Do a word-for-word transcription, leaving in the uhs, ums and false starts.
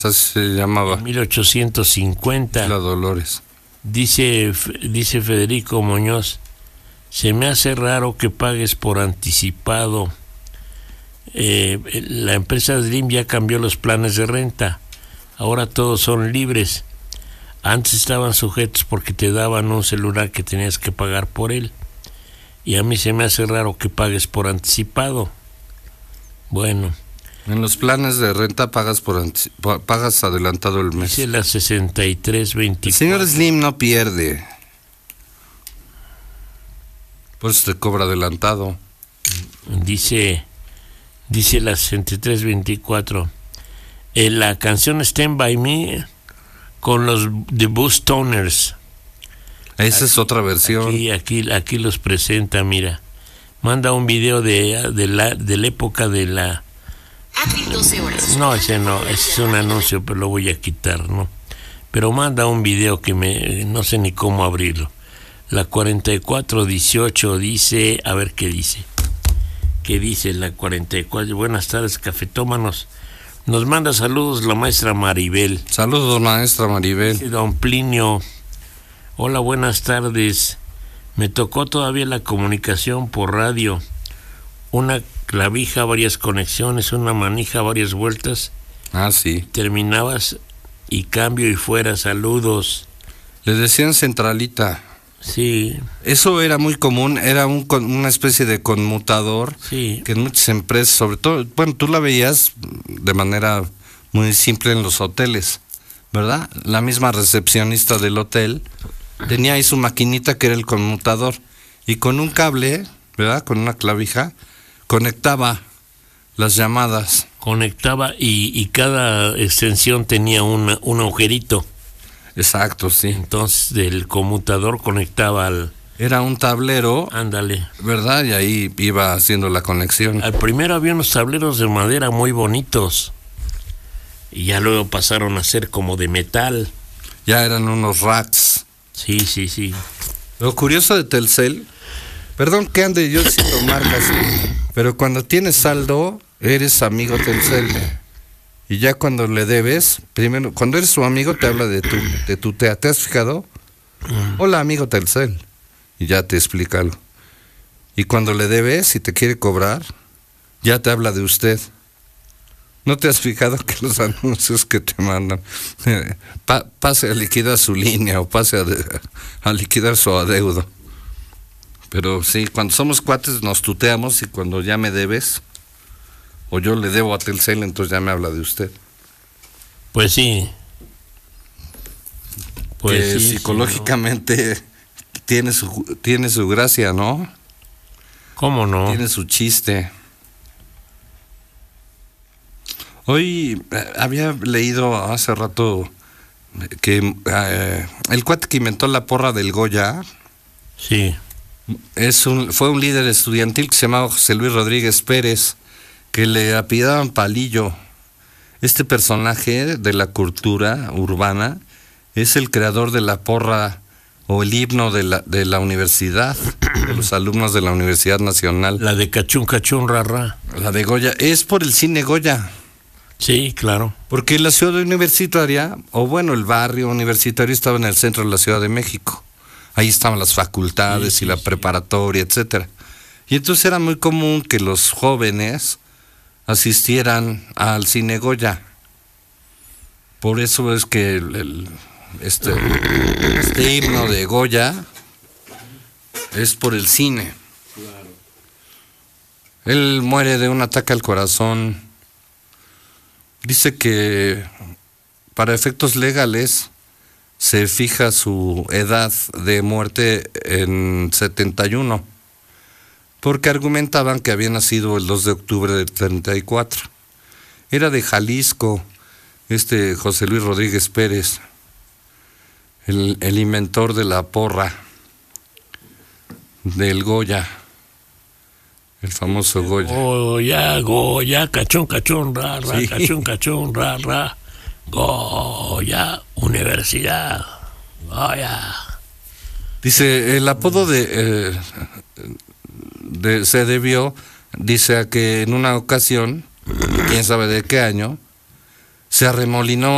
se llamaba. mil ochocientos cincuenta. La Dolores. Dice, dice Federico Muñoz, se me hace raro que pagues por anticipado. Eh, la empresa Slim ya cambió los planes de renta. Ahora todos son libres. Antes estaban sujetos porque te daban un celular que tenías que pagar por él. Y a mí se me hace raro que pagues por anticipado. Bueno. En los planes de renta pagas por pagas adelantado el mes. Dice la sesenta y tres veinticuatro. El señor Slim no pierde. Por eso te cobra adelantado. Dice, dice la sesenta y tres veinticuatro. Eh, la canción Stand By Me con los The Bus Toners. Esa aquí, es otra versión. Aquí, aquí, aquí los presenta, mira. Manda un video de, de, la, de la época de la... doce horas. No, ese no, ese es un anuncio, pero lo voy a quitar, ¿no? Pero manda un video que me... no sé ni cómo abrirlo. La cuarenta y cuatro dieciocho dice... A ver qué dice. ¿Qué dice la cuarenta y cuatro? Buenas tardes, cafetómanos. Nos manda saludos la maestra Maribel. Saludos, maestra Maribel. Dice don Plinio. Hola, buenas tardes. Me tocó todavía la comunicación por radio. Una clavija, varias conexiones, una manija, varias vueltas. Ah, sí. Terminabas y cambio y fuera, saludos. Le decían centralita. Sí. Eso era muy común, era un, una especie de conmutador. Sí. Que en muchas empresas, sobre todo, bueno, tú la veías de manera muy simple en los hoteles, ¿verdad? La misma recepcionista del hotel tenía ahí su maquinita que era el conmutador y con un cable, ¿verdad? Con una clavija conectaba las llamadas. Conectaba y, y cada extensión tenía una, un agujerito. Exacto, sí. Entonces del conmutador conectaba al... Era un tablero. Ándale. ¿Verdad? Y ahí iba haciendo la conexión. Al primero había unos tableros de madera muy bonitos. Y ya luego pasaron a ser como de metal. Ya eran unos racks. Sí, sí, sí. Lo curioso de Telcel, perdón que ande yo diciendo marcas, pero cuando tienes saldo, eres amigo Telcel. Y ya cuando le debes, primero, cuando eres su amigo te habla de tu, de tu ¿te, ¿te has fijado? Hola, amigo Telcel. Y ya te explica algo. Y cuando le debes y te quiere cobrar, ya te habla de usted. ¿No te has fijado que los anuncios que te mandan, eh, pa, pase a liquidar su línea o pase a, de, a liquidar su adeudo? Pero sí, cuando somos cuates nos tuteamos y cuando ya me debes, o yo le debo a Telcel, entonces ya me habla de usted. Pues sí. Pues que sí, psicológicamente sí, ¿no? tiene su tiene su gracia, ¿no? ¿Cómo no? Tiene su chiste. Hoy eh, había leído hace rato que eh, el cuate que inventó la porra del Goya, sí, es un fue un líder estudiantil que se llamaba José Luis Rodríguez Pérez, que le apidaban Palillo. Este personaje de la cultura urbana es el creador de la porra o el himno de la, de la universidad, de los alumnos de la Universidad Nacional. La de Cachún, Cachún, Rarra. La de Goya, es por el cine Goya. Sí, claro. Porque la ciudad universitaria, o bueno, el barrio universitario estaba en el centro de la Ciudad de México. Ahí estaban las facultades sí, sí, y la sí. preparatoria, etcétera. Y entonces era muy común que los jóvenes asistieran al cine Goya. Por eso es que el, el, este, este himno de Goya es por el cine. Claro. Él muere de un ataque al corazón. Dice que para efectos legales se fija su edad de muerte en setenta y uno. Porque argumentaban que había nacido el dos de octubre del treinta y cuatro. Era de Jalisco, este José Luis Rodríguez Pérez, el, el inventor de la porra, del Goya, el famoso Goya. Goya, Goya, cachón, cachón, ra, ra, sí. cachón, cachón, ra, ra, Goya, universidad, Goya. Dice, el apodo de... Eh, De, se debió, dice, a que en una ocasión, quién sabe de qué año, se arremolinó